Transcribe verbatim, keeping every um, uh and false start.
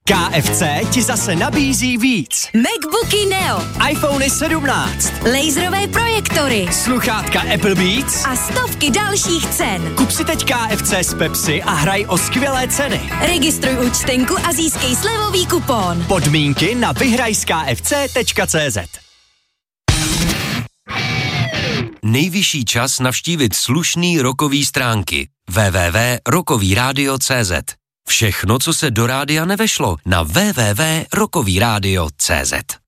K F C ti zase nabízí víc. MacBooky Neo, iPhony sedmnáct, laserové projektory, sluchátka Apple Beats a stovky dalších cen. Kup si teď K F C z Pepsi a hraj o skvělé ceny. Registruj účtenku a získej slevový kupon. Podmínky na vyhraj z k f c tečka c z. Nejvyšší čas navštívit slušný rockový stránky w w w tečka rockový rádio tečka c z. Všechno, co se do rádia nevešlo, na w w w tečka rockový rádio tečka c z.